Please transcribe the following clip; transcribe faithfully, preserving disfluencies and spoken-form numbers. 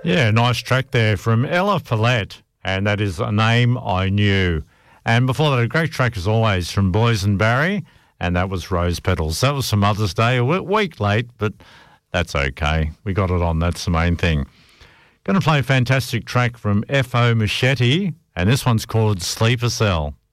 Yeah, nice track there from Ella Follett, and that is A Name I Knew. And before that, a great track as always from Boysen Barry, and that was Rose Petals. That was for Mother's Day, a week late, but that's okay. We got it on, that's the main thing. Going to play a fantastic track from F O Machete, and this one's called Sleeper Cell.